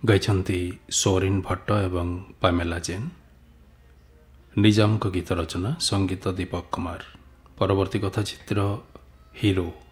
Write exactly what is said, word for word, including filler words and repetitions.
गाइछन्ति Sorin Bhatt एवं Pamela जेन। निजाम को गीत रचना संगीत दीपक कुमार। परवर्ती कथाचित्र हिरो।